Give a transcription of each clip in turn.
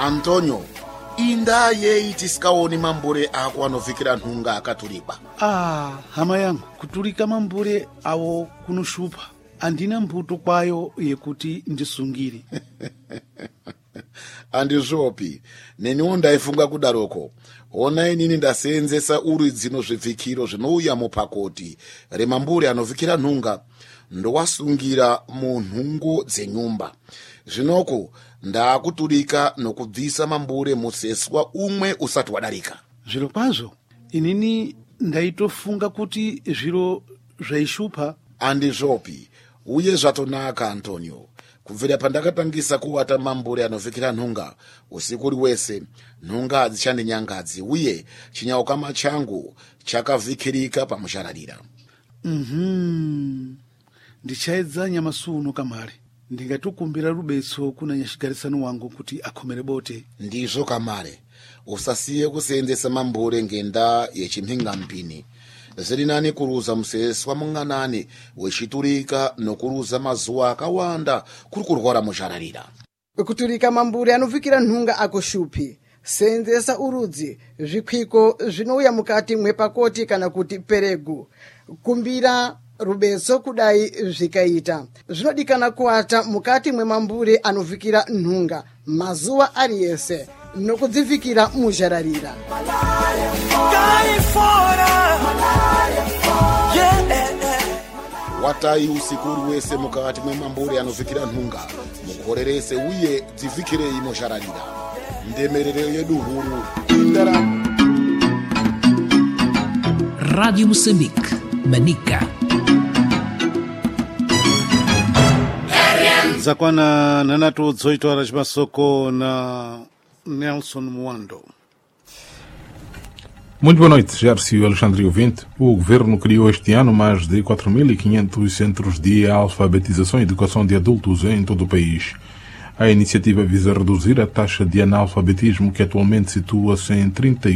Antonio, inda yei tisikaoni mambure ako anofikira nhunga akatulika. Hama yangu, kutulika mambure awo kunushupa. Andina mbuto kwayo yekuti ndisungiri. Andizvopi, neniwo ndaifunga kudaroko. Ona inini ndaseenzesa uri dzino zvipfikiro zvinouya mupakoti remambure anofikira nhunga ndowasungira munhungo dzenyumba. Zvinoko ndakutulika nokubvisa mambure museswa umwe usati wadarika. Zviro kwazvo, inini ndaitofunga kuti zviro zvaishupa. Andizvopi, uye zvatonaka Antonio. Kubvira pandakatangisa kuwata mambure anofikira nhunga usiku wese, nhunga hadzichandinyangadzi uye chinyaukama changu chakavhikirika pamushararira. Ndichaedza nyamasuno kamare. Ndingatukumbira rubetso kuna nyashigarisano wangu kuti akhomere bote. Ndizvo kamare. Usasiye kuseenzesa mambure ngenda yechimhinga mpini. Zviri nani kuruza museswa mung'anani wechitulika nokuruza mazuwa akawanda kuri kurwara mushararira. Kutulika mambure anofikira nhunga akoshupi. Seenzesa urudzi zvikwiko zvinouya mukati mwepakoti kana kuti peregu. Kumbira rubetso kudai zvikaita. Zvinodikana kuwata mukati mwemambure anofikira nhunga mazuwa ariyese nokudzifikira muzhararira. Watai usiku wese mukati mwemambure anofikira nhunga mukorerese uye dzifikirei mushararira. Ndemerero yedu huru. Rádio Moçambique, Manica. Zakwana nanato 18 horas masoko na Nelson Muando. Muito boa noite, Gercio Alexandre Ouvinte. O Governo criou este ano mais de 4.500 centros de alfabetização e educação de adultos em todo o país. A iniciativa visa reduzir a taxa de analfabetismo, que atualmente situa-se em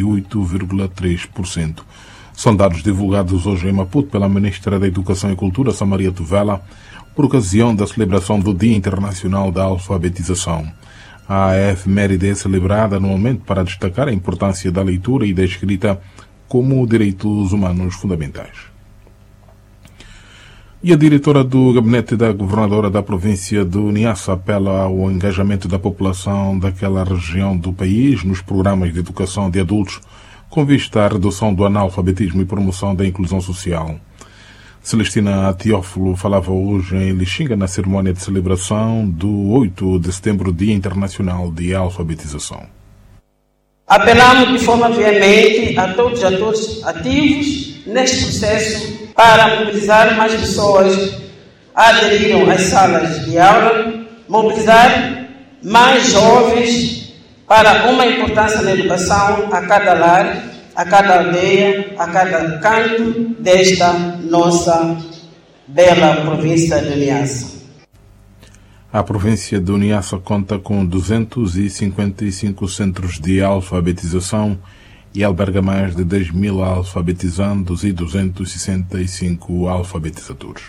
38,3%. São dados divulgados hoje em Maputo pela Ministra da Educação e Cultura, Samaria Tuvela, por ocasião da celebração do Dia Internacional da Alfabetização. A efeméride é celebrada anualmente para destacar a importância da leitura e da escrita como direitos humanos fundamentais. E a diretora do gabinete da governadora da província do Niassa apela ao engajamento da população daquela região do país nos programas de educação de adultos com vista à redução do analfabetismo e promoção da inclusão social. Celestina Teófilo falava hoje em Lixinga na cerimónia de celebração do 8 de setembro, Dia Internacional de Alfabetização. Apelamos de forma veemente a todos os atores ativos neste processo para mobilizar mais pessoas a aderirem às salas de aula, mobilizar mais jovens para uma importância na educação a cada lar, a cada aldeia, a cada canto desta nossa bela província de Niassa. A província do Niassa conta com 255 centros de alfabetização e alberga mais de 10.000 alfabetizandos e 265 alfabetizadores.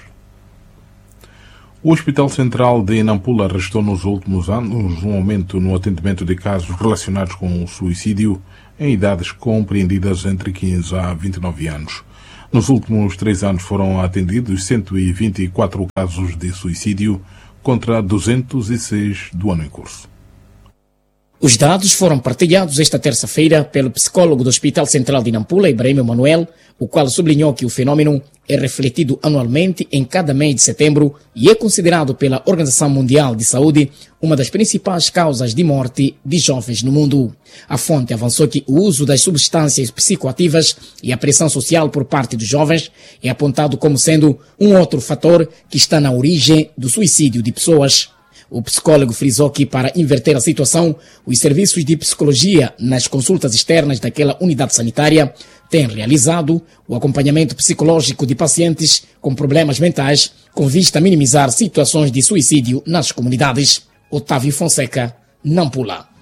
O Hospital Central de Nampula registrou nos últimos anos um aumento no atendimento de casos relacionados com o suicídio em idades compreendidas entre 15 a 29 anos. Nos últimos 3 anos foram atendidos 124 casos de suicídio contra 206 do ano em curso. Os dados foram partilhados esta terça-feira pelo psicólogo do Hospital Central de Nampula, Ibrahim Manuel, o qual sublinhou que o fenômeno é refletido anualmente em cada mês de setembro e é considerado pela Organização Mundial de Saúde uma das principais causas de morte de jovens no mundo. A fonte avançou que o uso das substâncias psicoativas e a pressão social por parte dos jovens é apontado como sendo um outro fator que está na origem do suicídio de pessoas. O psicólogo frisou que, para inverter a situação, os serviços de psicologia nas consultas externas daquela unidade sanitária têm realizado o acompanhamento psicológico de pacientes com problemas mentais com vista a minimizar situações de suicídio nas comunidades. Otávio Fonseca, Nampula.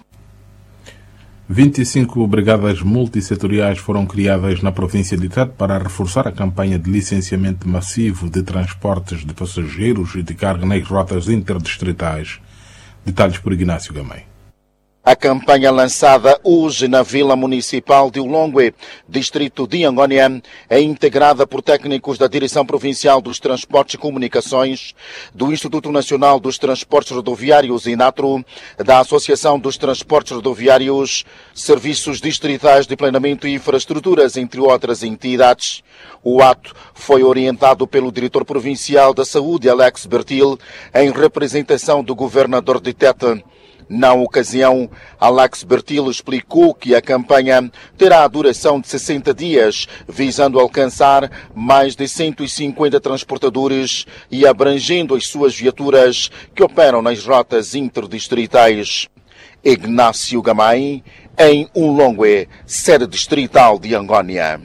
25 brigadas multissetoriais foram criadas na província de Tete para reforçar a campanha de licenciamento massivo de transportes de passageiros e de carga nas rotas interdistritais. Detalhes por Ignácio Gamay. A campanha lançada hoje na Vila Municipal de Ulongwe, distrito de Angônia, é integrada por técnicos da Direção Provincial dos Transportes e Comunicações, do Instituto Nacional dos Transportes Rodoviários INATRO, da Associação dos Transportes Rodoviários, Serviços Distritais de Planeamento e Infraestruturas, entre outras entidades. O ato foi orientado pelo diretor provincial da Saúde, Alex Bertil, em representação do governador de Tete. Na ocasião, Alex Bertil explicou que a campanha terá a duração de 60 dias, visando alcançar mais de 150 transportadores e abrangendo as suas viaturas que operam nas rotas interdistritais. Ignácio Gamay, em Ulongwe, sede distrital de Angônia.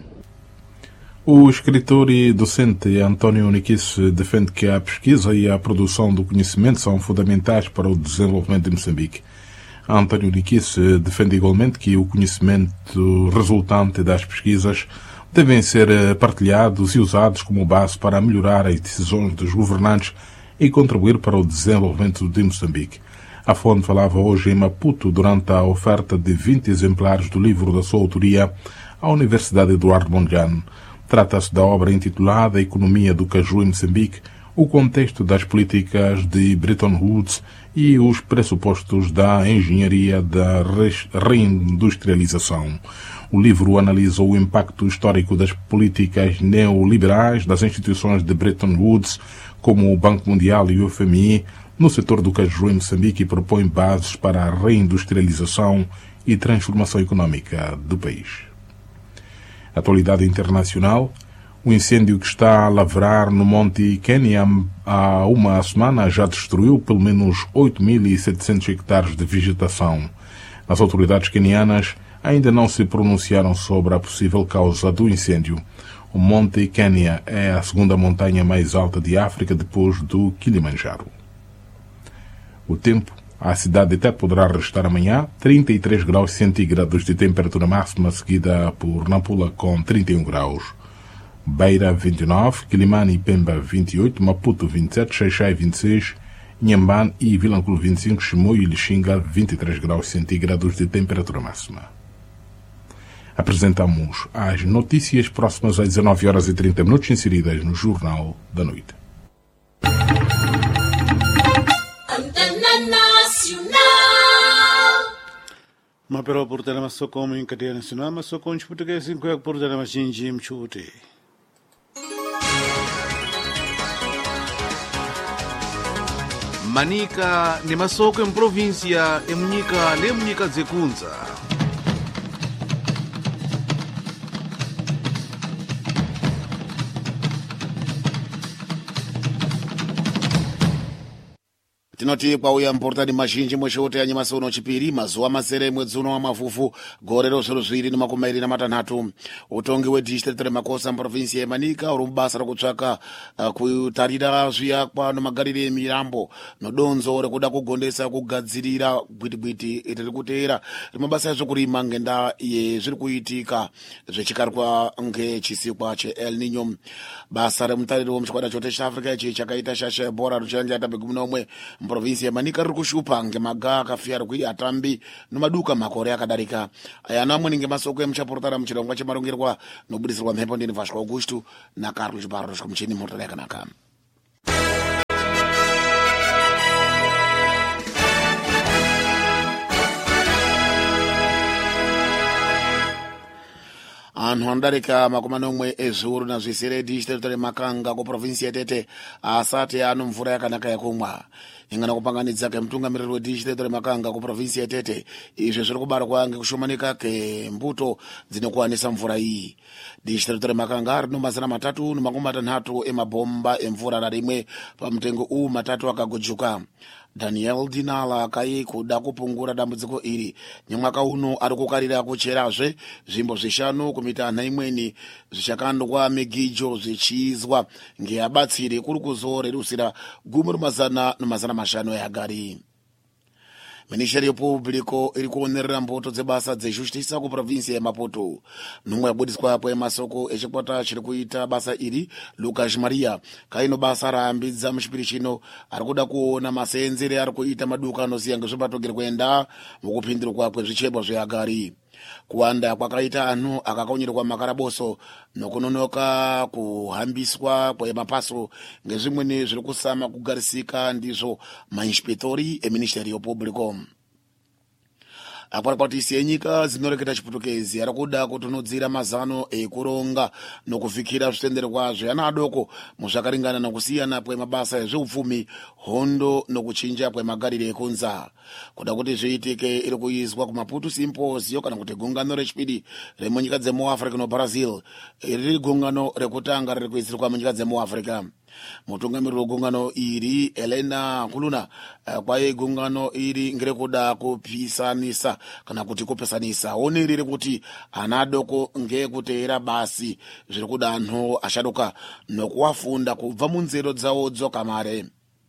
O escritor e docente António Niquice defende que a pesquisa e a produção do conhecimento são fundamentais para o desenvolvimento de Moçambique. António Niquice defende igualmente que o conhecimento resultante das pesquisas devem ser partilhados e usados como base para melhorar as decisões dos governantes e contribuir para o desenvolvimento de Moçambique. A fonte falava hoje em Maputo durante a oferta de 20 exemplares do livro da sua autoria à Universidade Eduardo Mondlane. Trata-se da obra intitulada Economia do Caju em Moçambique, o contexto das políticas de Bretton Woods e os pressupostos da engenharia da reindustrialização. O livro analisa o impacto histórico das políticas neoliberais das instituições de Bretton Woods, como o Banco Mundial e o FMI, no setor do caju em Moçambique e propõe bases para a reindustrialização e transformação econômica do país. Atualidade internacional. O incêndio que está a lavrar no Monte Kenya há uma semana já destruiu pelo menos 8.700 hectares de vegetação. As autoridades quenianas ainda não se pronunciaram sobre a possível causa do incêndio. O Monte Kenya é a segunda montanha mais alta de África depois do Kilimanjaro. O tempo. A cidade de Tete poderá registrar amanhã 33 graus centígrados de temperatura máxima, seguida por Nampula com 31 graus. Beira 29, Quilimane e Pemba 28, Maputo 27, Xai-Xai 26, Inhambane e Vilanculo 25, Chimoio e Lixinga 23 graus centígrados de temperatura máxima. Apresentamos as notícias próximas às 19 horas e 30 minutos inseridas no Jornal da Noite. Mapero portela masoko em cadeia nacional, masoko em português em que portela machinji mchute. Manica ni masoko em província e munica le munica zekunza. tinoti kwauya mportani mazhinji mweshote ya nyamasono chipiri mazuwa masere mwedzi uno wa mafufu gore rozero zviri nemakumairi namatanhatu utongi wedistrict remakosa muprovinsi yemanika uri mubasa rekutsvaka kutarira zviyakwa nemagarire emirambo nodonzo rekuda kugondesa kugadzirira gwitibwiti riri kuteera rimabasa ezvekurima ngendaa yezviri kuitika zvechikarwa ngechisikwa cheEl Nino. Basa remutariri wemuchikwata chote cheafrica ichi chakaita shasha ebhora ruchiranja tabegumi nomwe muprovinsi yemanika riri kushupa ngemaga akafiya rekuti atambi nomaduka makore akadarika. Aya namwe ngemasoko emuchaporotara muchirongwa chemarongerwa nobudisirwa mhepo ndini Vasco Augusto na Carlos Barros kumuchini mhotara yakanaka. Anhu anodarika makumi manomwe ezviuru nazvisere district remakanga kuprovinsi yetete asati ano mvura yakanaka yekumwa. Ingana kupanganidza kemutungamiriri wedistrict remakanga kuprovinsi yetete izvi zviri kubarwa ngekushomanika kembuto dzinokuwanisa mvura iyi. District remakanga rino mazana 330 emabhomba emvura rarimwe pamutengo uwu 3 akagujuka. Daniel Dinala kai kuda kupungura dambudziko iri nyamwaka uno ari kukarira kucherazve zvimbo zvishanu kumitana imweni zvichakandwa migijo zvichizwa ngeabatsiri kuri kuzorerusira gumi mazana mashanu yagari. Ministério Público iri kuonerera mboto dzebasa dzejustiça ku província ya Maputo. Nungu yabudiswapo emasoko echipota chiri kuita basa iri Lucas Maria kaino basa rayambidza muchipiri chino ari kuda kuona maseenzere ari kuita maduka anosiyanga zvepatogere kuenda mukupindurwa kwezvichebwa zveagari. Kuwanda kwakaita anhu akakonyerwa makaraboso nokunonoka kuhambiswa kwemapaso ngezvimweni zviri kusama kugarisika ndizvo mainspektori eministério público. Akwakwatisi enyika dzinoreketa chiputukezi ari kuda kutunudzira mazano ekuronga nokuvhikira zvitenderwa zveana adoko muzvakaringana nokusiyana kwemabasa ezveupfumi, hondo nokuchinja kwemagariro ekunza. Kuda kuti zviitike iri kuizwa kuMaputo Symposium kana kuti gungano rechipiri remunyika dzemuAfrica noBrazil. Iri gungano rekutanga riri kuizirwa munyika dzemuAfrica. Mutungamiriri wegungano iri Elena Kuluna kwaye gungano iri ngerekuda kupisanisa kana kuti kupesanisa oni riri kuti ana adoko ngekuteera basi zviri kuda anhu ashaduka nokuwafunda kubva munzero dzawo dzokamare.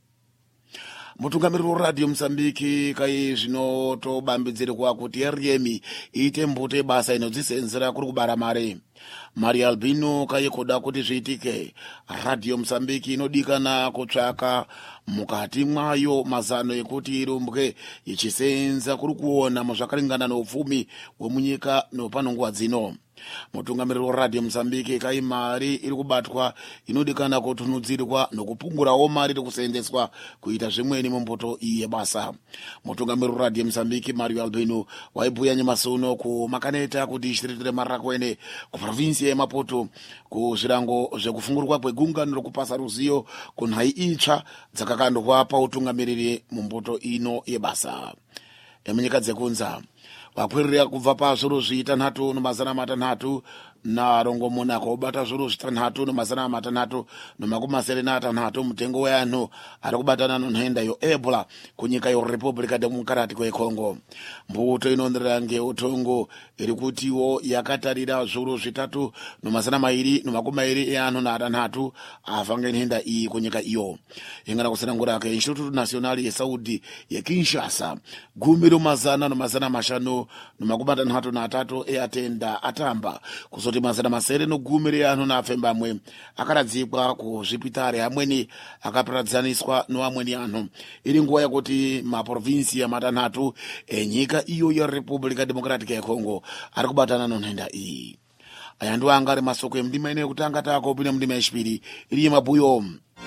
Mutungamiriri weradio Mozambique kai zvinotobambidzirwa kuti RMI iite mbuto yebasa inodzisenzera kuri kubara mare. Maria Albino kai kuda kuti zviitike, Radio Mozambique inodikana kutsvaka mukati mwayo mazano ekuti irumbwe ichisenza kuri kuona muzvakaringana noupfumi hwemunyika nopano nguva dzino. Mutungamiriri weradio Mozambique kai mari iri kubatwa inodikana kutunudzirwa nokupungurawo mari iri kuseenzeswa kuita zvimweni mumbuto iyi yebasa. Mutungamiriri weradio Mozambique Mario Albino waibhuya nyamasuno kumakaneta kuti ishitiritire Marakwene kuprovinsia yeMaputo kuzvirango zvekufungurwa kwegungano rokupasa ruzivo kunhai itsva dzakakandwa pautungamiriri mumbuto ino yebasa. Emunyika dzekunza vakwirira kubva pazviro zvitanhatu nomazana matanhatu na rongomuna kubata zviro zvitanhatu nomazana matanhatu nomakumi matanhatu mutengo weanhu ari kubatana nonhenda yoEbola kunyika yoRepublica Democratic yeCongo. Mbuto inoenderera ngeutongo iri kutiwo yakatarira zviro zvitatu nomazana mairi nomakumi eanhu natanhatu afa ngenhenda iyi kunyika iyo. Ingana kusanangura ke Instituto Nacional yeSaudi yeKinshasa gumi romazana nomazana mashanu nomakumi matanhatu natatu eatenda atamba kuzoti mazana masere nogumi reanhu naafemba amwe akaradzikwa kuzvipitari amweni akaparadzaniswa noamweni anhu. Iri nguva yekuti maprovinsia matanhatu enyika iyo yeRepublica Democratic yeCongo ari kubatana nonhenda iyi. Aya ndiwo anga ari masoko emundima ine yekutanga taakopinda mundima yechipiri iri yemabhuyo.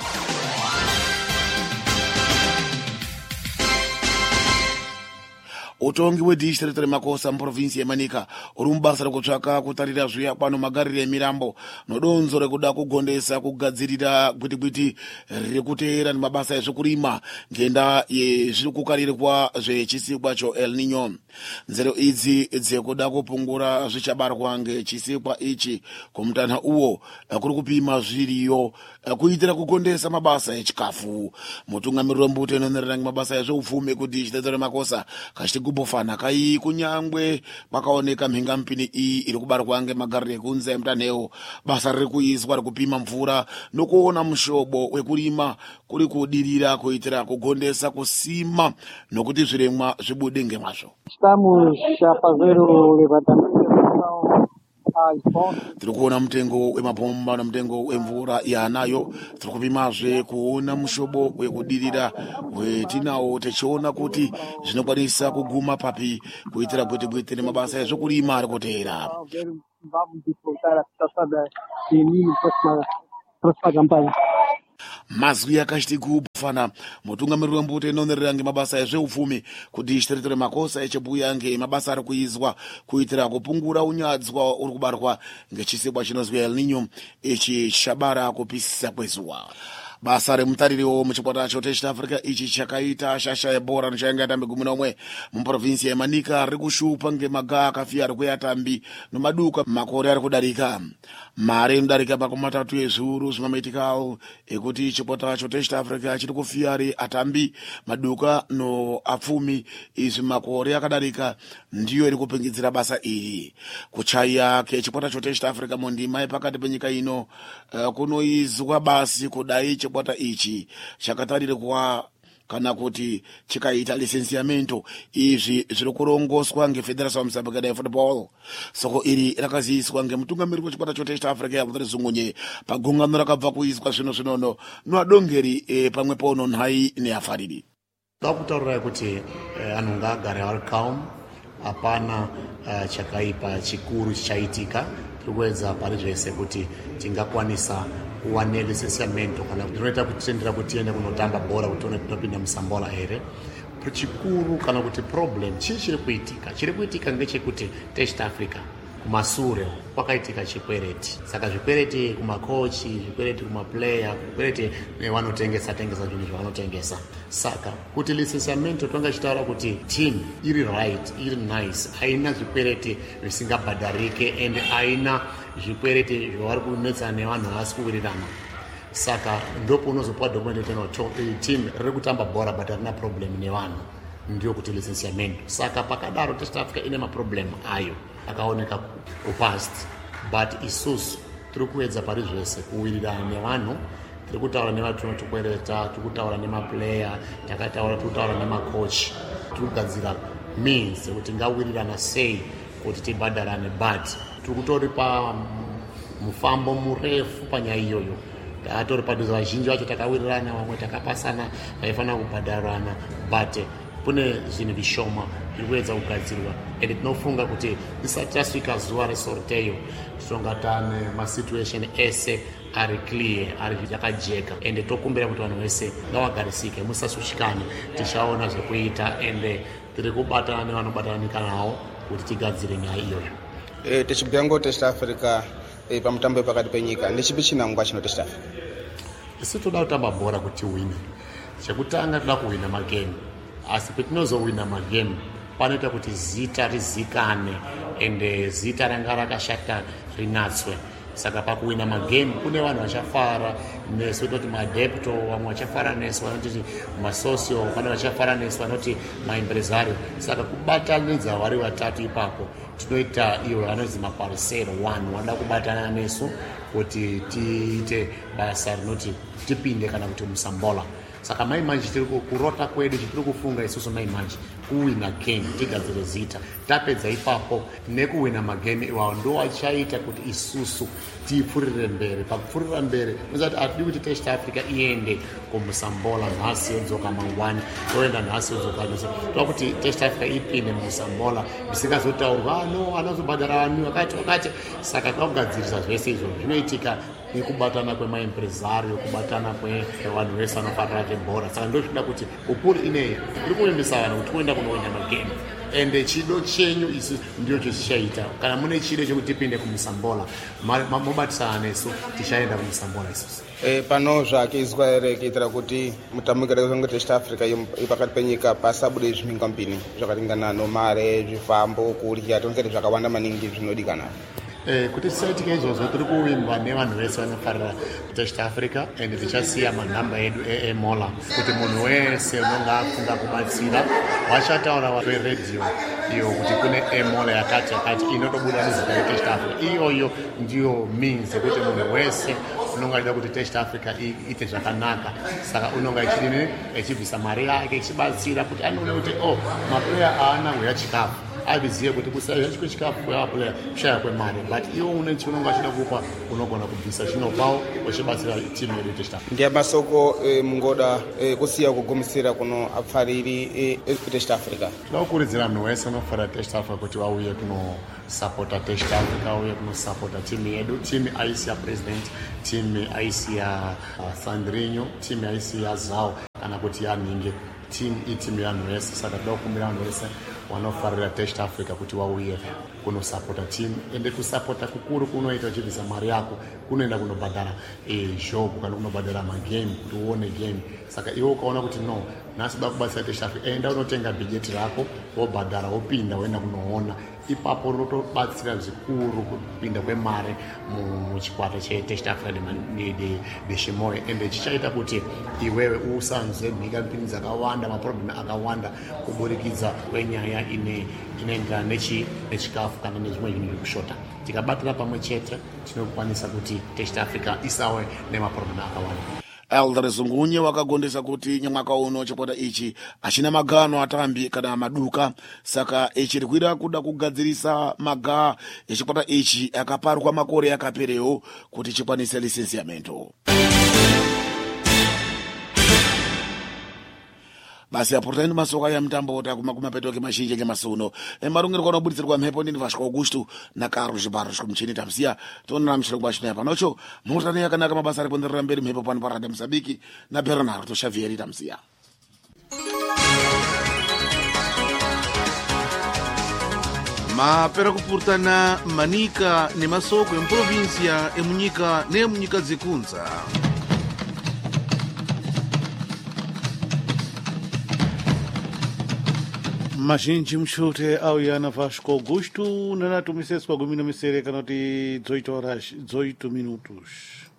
Utongi hwedistrict reMakosa muprovinsi yeManika uri mubasa rekutsvaka kutarira zviyakwano magariro emirambo nodonzo rekuda kugondesa kugadzirira gwitikwiti riri kuteera nemabasa ezvekurima ngenda yezviri kukarirwa zvechisikwa choEl Nino. Nzero idzi dzekuda kupungura zvichabarwa ngechisikwa ichi kumutanha uwo kuri kupima zviriyo kuitira kugondesa mabasa echikafu. Mutungamiriri wembuto inoenderera nemabasa ezveupfumi kudistrict reMakosa Kashigubofana kai kunyangwe kwakaoneka mhingampini iyi iri kubarwa ngemagariro ekunze emutanheu basa riri kuizwa rekupima mvura nokuona mushobo wekurima kuri kudirira kuitira kugondesa kusima nokuti zviremwa zvibude ngemazvo. Estamos a fazer o levantamento tiri kuona mutengo wemapomba nomutengo wemvura yanayo. Tiri kupimazve kuona mushobo wekudirira wetinawo tichiona kuti zvinokwanisa kuguma papi kuitira gwitikwiti nemabasa ezvekurima ari kuteera. Vamos disputar a situação da menino próxima campanha. Mazwi akashitikuphana mutungamiriri wembuto inoenderera ngemabasa ezveupfumi kudistrict reMakosa echibhuya ngemabasa ari kuizwa kuitira kupungura unyadzwa uri kubarwa ngechisikwa chinozwi El Nino ichi chabara kupisisa kwezuwa. Basa remutaririwo muchipata chote chitafrika ichi chakaita shasha yebhora nochainga atambi gumi nomwe muprovinsi yeManika riri kushupa ngemaga akafira ari kuyatambi nomaduka makore ari kudarika. Mari inodarika makumi matatu ezviuru zvimametical ekuti chipota chote chitafrika chiri kufiyari atambi maduka noapfumi izvi makore akadarika ndiyo iri kupingidzira basa iri. Kuchaya kechipota chote chitafrika mundima yepakati penyika ino kunoizwa basi kudai chipota ichi chakatarirwa kana kuti chikaita lisensiamento. Izvi zviri kurongoswa ngefederation mosambikana yefootball. Soko iri rakaziiswa ngemutungamiriri wechikwata chotest Africa Alfred Zungunye pagungano rakabva kuiswa zvino noadongeri pamwepo nonhai neafariri. Ndakutaurira kuti anhu ngagare ari calm, hapana chakaipa chikuru chichaitika. Tikuedza pari zvese kuti tingakwanisa kuva nelisensiamento kana zvinoita kuti tendera kuti tiende kunotamba bhora kuti tione tinopinda musambola here. Chikuru kana kuti problem chiri kuitika ngechekuti Test Africa kumasure kwakaitika chikwereti. Saka zvikwereti kumakochi, zvikwereti kumaplayer, zvikwereti nevanotengesa zvinhu zvavanotengesa. Saka kuti lisensiamento tonga chitaura kuti team iri right, iri nice, haina zvikwereti zvisingabhadharike and haina zvikwereti zvavari kunetsa nevanhu havasi kuwirirana. Saka ndopo unozopa document team riri kutamba bhora but harina problem nevanhu, ndio kuti lisensiamento. Saka pakadaro Test Africa ine maproblem ayo akaoneka kupast, but isusu tiri kuedza pari zvese kuwirirana nevanhu. Tiri kutaura nevatinotokwereta, tiri kutaura nemaplayer, tiri kutaura nemacoach, tiri kugadzira means kuti ngawirirana sei kuti tibhadharane, but tiri kutori pa mufambo murefu panyaya iyoyo. Tatori padhuze vazhinji vacho takawirirana, vamwe takapasana vaifanira kubhadharana, but kune zvinhu zvishoma zviri kuedza kugadzirwa, and tinofunga kuti tisati tasvika zuva resorteyo tinonga tane masituation ese ari clear, ari yakajeka, and tokumbira kuti vanhu vese ngavagarisike, musasushikane, tichaona zvekuita, and tiri kubatana nevanobatanika navo kuti tigadzire nyaya iyoyo. Tichibhuya ngoTest Africa pamutambo wepakati penyika, ndechipi chinangwa chino Test Africa? Isu toda kutamba bhora kuti wine. Chekutanga toda kuwina magame, asi petinozowina magame panoita kuti zita rizikane, and zita ranga rakashata rinatswe. Saka pakuwina magame kune vanhu vachafara nesu, toti madepto, vamwe vachafara nesu, vanoti masocio, vamwe vachafara nesu, vanoti maimpresario. Saka kubatanidza vari vatatu ipapo tinoita iyo vanonzi maparisero 1 vanoda kubatana nesu kuti tiite basa rinoti tipinde kana kuti musambola. Saka maimanji tiri kurota kwedu chitiri kufunga isusu maimanji kuwina game, tigadzire zita, tapedza ipapo nekuwina magame iwawo ndo wachaita kuti isusu tipfurire mberi. Pakupfurira mberi muzati atidi kuti Test Africa iende kumusambola nhasi yodzoka mangwani, toenda nhasi yodzoka nesa, toda kuti Test Africa ipinde musambola bisingazotaurwa anozobhadhara vanhu wakati. Saka tokugadzirisa zvese izvo zvinoitika nekubatana kwemaimpresario, kubatana kwevanhu vese vanofarira zvebhora. Saka ndozvinoda kuti upuri ineyi tiri kuendesa vanhu kuti toenda kunowina magame, and chido chenyu isu ndio chichaita. Kana mune chido chekuti tipinde kumusambola, mobatisana nesu tichaenda kumusambola isusu. Pano zvakeizwa here kuitira kuti mutamukira kweTest Africa ipakati penyika pasabude zvimhingamupini zvakaringana nomare, zvifambo, kurya, tonzeri zvakawanda maningi zvinodikana. Kuti tisaitike izvozvo tiri kuwinwa nevanhu vese vanofarira Test Africa, and tichasiya manhamba edu emola kuti munhu wese unonga afunga kubatsira wachataura paredhiyo iyo kuti kune emola yakati inotobuda nezita reTest Africa. Iyoyo ndiyo means yekuti munhu wese unonga achida kuti Test Africa iite zvakanaka. Saka unonga echibvisa mari yake echibatsira kuti anoona kuti maplayer aana kuya chikafu, avizive kuti kusaiya chikafu kwevaplayer kushaya kwemari, but iwo une chinonga achida kupa unogona kubvisa chinopawo uchibatsira timu yedu Test Africa. Ndiye masoko mungoda kusiya kugumisira kuno apfariri Test Africa. Toda kukurudzira vanhu vese vanofarira Test Africa kuti vauye kunosapota Test Africa, vauye kunosapota timu yedu. Timu aisiya president, timu aisiya Sandrinho, timu aisiya Zao kana kuti yaninge, timu yavanhu vese. Saka toda kukumbira vanhu vese vanofarira Test Africa kuti vauye kunosapota timu, ende kusapota kukuru kunoita uchibvisa mari yako, kunoenda kunobhadhara job kana kunobhadhara magame kuti uone game. Saka iwe ukaona kuti no, nhasi da kubatsira Test Africa, enda unotenga bhijeti rako wobhadhara, wopinda woenda kunoona. Ipapo rotobatsira zvikuru kupinda kwemari muchikwata cheTest Africa deshimoyo, ende chichaita kuti iwewe usanzwe mhingamupini dzakawanda, maproblem akawanda kuburikidza kwenyaya inoenderana nechikafu kana nezvimwe zvinhu zviri kushota. Tikabatira pamwe chete tinokwanisa kuti Test Africa isawe nemaproblem akawanda. Elder Zungunye wakagondesa kuti nyamwaka uno chikwata ichi achina magano atambi kana maduka, saka ichi rikwira kuda kugadzirisa maga echikwata ichi akaparwa makore akaperewo kuti chikwanise lisensiamento. Basi aportani masoka ya mtambo ota kumapeto ke mashinje ke masuno marungiro kono buditsirwa mhepo ndi Vasco Augusto na Carlos Barros kumchini tamsia tona mshiro kwa shina panocho mutane yakanaka mabasa repondera mbere mhepo pano parada Msabiki na Bernardo Xavier tamsia. Mapera kupurtana manika ne masoko em província emunyika ne emunyika zikunza. Machinji mshute au yana Vasco Augusto nanato mises kwa gumina misere kanoti 18 horas 18 minutos.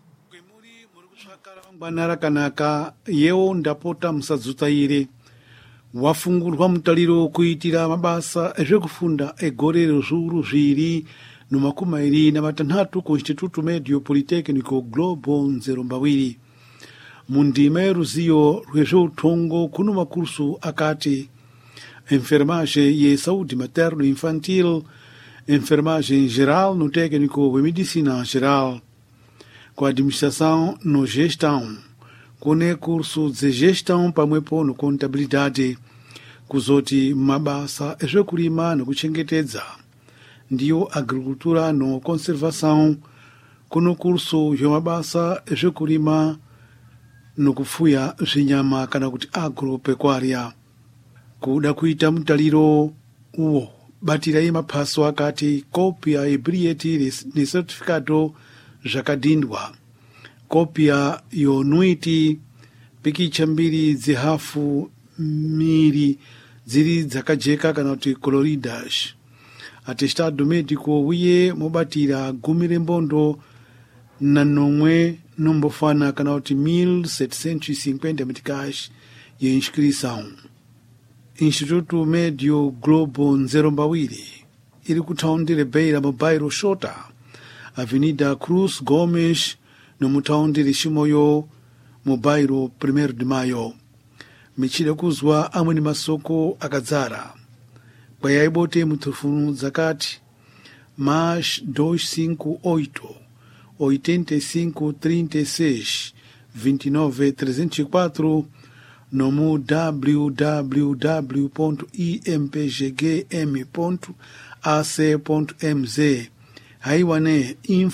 Banara kanaka yeo ndapota msadzutaire wafungurwa mutaliro kuitira mabasa ezvekufunda egorero zviuru zviri nomakumi na matanhatu ku Instituto Medio Politecnico Globo Nzerombawiri. Mundima yeruziyo rwezveutongo kuno makursu akati enfermagem e saúde materno-infantil, enfermagem geral no técnico de medicina geral, com administração no gestão, com curso de gestão para no contabilidade, kuzoti mabasa ezvekurima nokuchengetedza, ndiyo agricultura no conservação, kuno curso yomabasa ezvekurima nokufuya zvinyama kana kuti agropecuária. Kuda kuita mutaliro uwo batira mapaso akati kopia ebrieti ni certificado zvakadindwa, kopia yonuiti pikicha mbiri dzihafu miri dziri dzakajeka kana kuti coloridas, atestado médico uye mobatira gumire mbondo na nomwe nombofana kana kuti 1750 meticais ye inscrição. Instituto Medio Globo Nzerombawiri ili kutaundire Beira Mobile Shota, Avenida Cruz Gomes no mutaundire Shimoyo Mobile 1 de Maio. Michile kuzwa amweni masoko akadzara. Kwa yaibote mutufunu zakati Mash 258 85 36 29 304 nomu www.impgm.ac.mz haiwane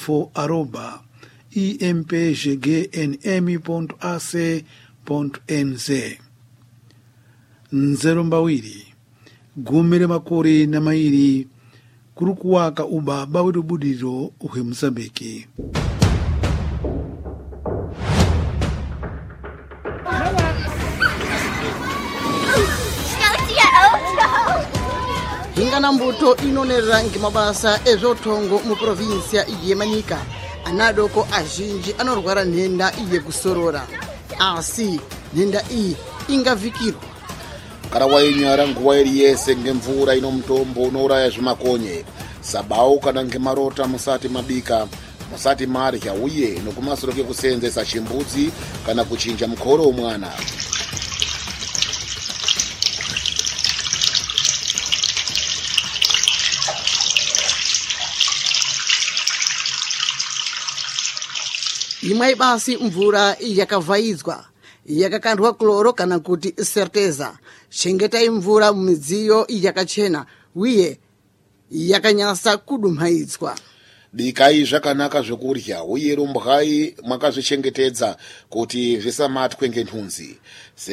info@impgnm.ac.nz. Nzerombawiri gumire makore na mairi kurukuwaka uba bawiru budiro uhe Mozambique. Hingana mbuto inonerera ngimabasa ezvotongo mu provincia yeManika anadoko azhinji anorwara nhenda iye kusorora, asi nhenda iyi ingavikirwa kana wainyara nguwa iri yese ngemvura ino mutombo unouraya zvimakonye, sabau kana ngemarota musati mabika, musati marya uye nokumasoro kekusenzesa chimbudzi kana kuchinja mukoro womwana. Imwe basi mvura yakavhaidzwa yakakandwa kloro kana kuti certeza. Chengetai mvura mumidziyo yakachena uye yakanyasa kudumhaidzwa. Bikai zvakanaka zvekurya uye rumbwai mwakazvichengetedza kuti zvisamatwe ngenhunzi.